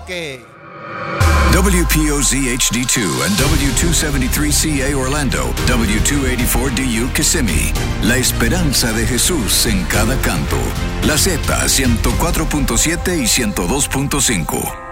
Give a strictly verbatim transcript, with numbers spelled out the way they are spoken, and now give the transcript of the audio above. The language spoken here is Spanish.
Ok. W P O Z H D two and W two seventy-three C A Orlando, W two eighty-four D U Kissimmee. La esperanza de Jesús en cada canto. La Z ciento cuatro punto siete y ciento dos punto cinco.